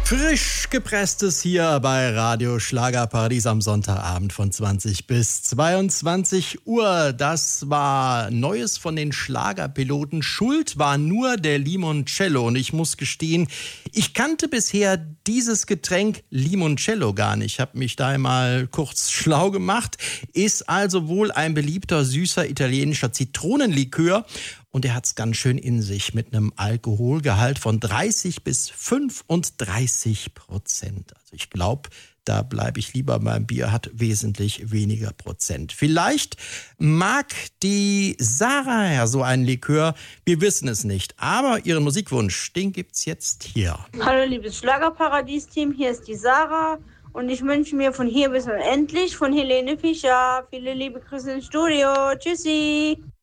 Frisch gepresstes hier bei Radio Schlagerparadies am Sonntagabend von 20 bis 22 Uhr. Das war Neues von den Schlagerpiloten. Schuld war nur der Limoncello. Und ich muss gestehen, ich kannte bisher dieses Getränk Limoncello gar nicht. Ich habe mich da einmal kurz schlau gemacht. Ist also wohl ein beliebter, süßer italienischer Zitronenlikör. Und er hat es ganz schön in sich mit einem Alkoholgehalt von 30 bis 35%. Also ich glaube, da bleibe ich lieber beim Bier, hat wesentlich weniger Prozent. Vielleicht mag die Sarah ja so einen Likör, wir wissen es nicht. Aber ihren Musikwunsch, den gibt's jetzt hier. Hallo liebes Schlagerparadies-Team, hier ist die Sarah. Und ich wünsche mir von hier bis unendlich von Helene Fischer viele liebe Grüße ins Studio. Tschüssi!